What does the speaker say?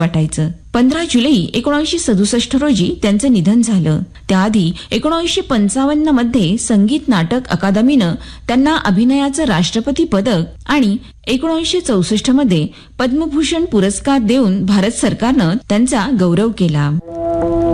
वाटायचं. 15 जुलै 1967 रोजी त्यांचं निधन झालं. त्याआधी 1955 मध्ये संगीत नाटक अकादमीनं त्यांना अभिनयाचं राष्ट्रपती पदक आणि 1964 मध्ये पद्मभूषण पुरस्कार देऊन भारत सरकारनं त्यांचा गौरव केला.